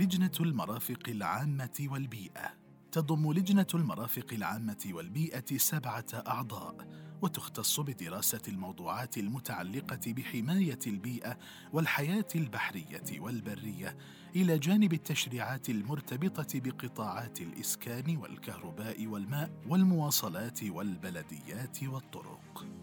لجنة المرافق العامة والبيئة. تضم لجنة المرافق العامة والبيئة 7 أعضاء، وتختص بدراسة الموضوعات المتعلقة بحماية البيئة والحياة البحرية والبرية، إلى جانب التشريعات المرتبطة بقطاعات الإسكان والكهرباء والماء والمواصلات والبلديات والطرق.